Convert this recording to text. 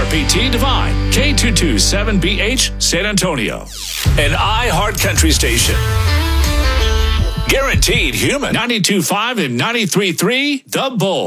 WRPT Divine, K227BH, San Antonio. An iHeart Country station. Guaranteed human. 92.5 and 93.3, The Bull.